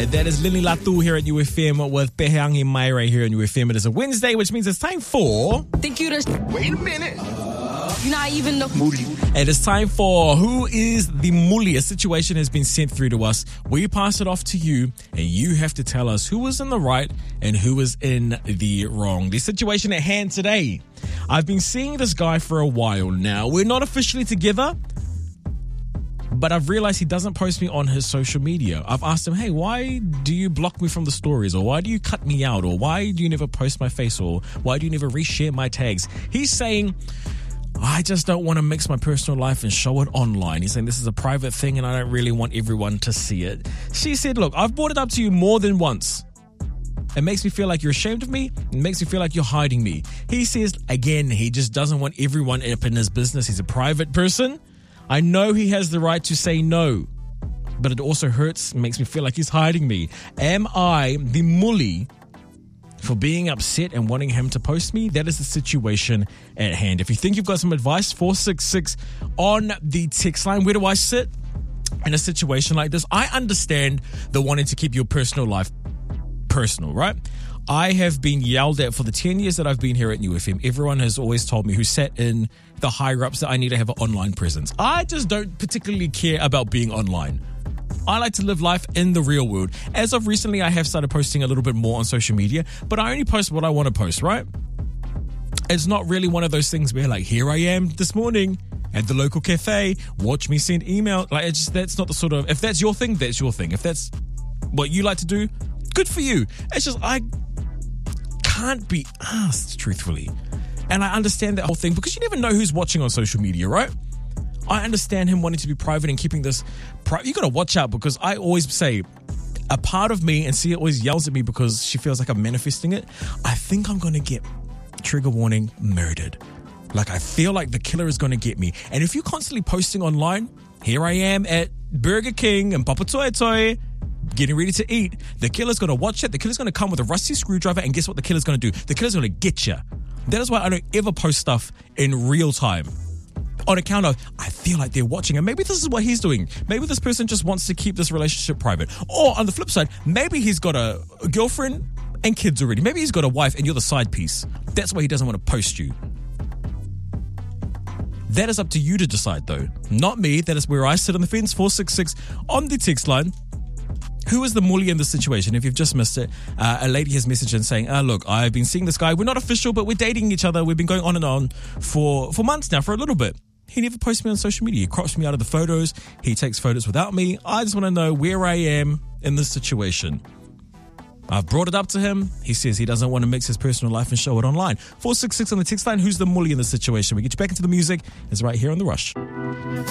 That is Lily Latu here at UFM with Pehangi Mai right here on UFM. It is a Wednesday, which means it's time for... Think you the... Wait a minute. You're not even the... Moody. It is time for Who is the Muli? A situation has been sent through to us. We pass it off to you, and you have to tell us who was in the right and who was in the wrong. The situation at hand today. I've been seeing this guy for a while now. We're not officially together, but I've realized he doesn't post me on his social media. I've asked him, hey, why do you block me from the stories? Or why do you cut me out? Or why do you never post my face? Or why do you never reshare my tags? He's saying... I just don't want to mix my personal life and show it online. He's saying this is a private thing and I don't really want everyone to see it. She said, look, I've brought it up to you more than once. It makes me feel like you're ashamed of me. It makes me feel like you're hiding me. He says, again, he just doesn't want everyone up in his business. He's a private person. I know he has the right to say no, but it also hurts and makes me feel like he's hiding me. Am I the muli for being upset and wanting him to post me? That is the situation at hand. If you think you've got some advice, 466 on the text line. Where do I sit in a situation like this? I understand the wanting to keep your personal life personal, right? I have been yelled at for the 10 years that I've been here at UFM. Everyone has always told me who sat in the higher ups that I need to have an online presence. I just don't particularly care about being online. I like to live life in the real world. As of recently, I have started posting a little bit more on social media, but I only post what I want to post, right? It's not really one of those things where like, here I am this morning at the local cafe, watch me send email. Like, it's just, that's not the sort of, if that's your thing, that's your thing. If that's what you like to do, good for you. It's just, I can't be asked, truthfully. And I understand that whole thing because you never know who's watching on social media, right? I understand him wanting to be private and keeping this private. You got to watch out because I always say a part of me, and Sia always yells at me because she feels like I'm manifesting it. I think I'm going to get, trigger warning, murdered. Like I feel like the killer is going to get me. And if you're constantly posting online, here I am at Burger King and Papa Toi Toi, getting ready to eat. The killer's going to watch it. The killer's going to come with a rusty screwdriver, and guess what the killer's going to do? The killer's going to get you. That is why I don't ever post stuff in real time. On account of, I feel like they're watching, and maybe this is what he's doing. Maybe this person just wants to keep this relationship private. Or on the flip side, maybe he's got a girlfriend and kids already. Maybe he's got a wife and you're the side piece. That's why he doesn't want to post you. That is up to you to decide though. Not me. That is where I sit on the fence. 466 on the text line. Who is the muli in this situation? If you've just missed it, a lady has messaged in saying, look, I've been seeing this guy. We're not official, but we're dating each other. We've been going on and on for months now, for a little bit. He never posts me on social media. He crops me out of the photos. He takes photos without me. I just want to know where I am in this situation. I've brought it up to him. He says he doesn't want to mix his personal life and show it online. 466 on the text line. Who's the muli in this situation? We get you back into the music. It's right here on The Rush.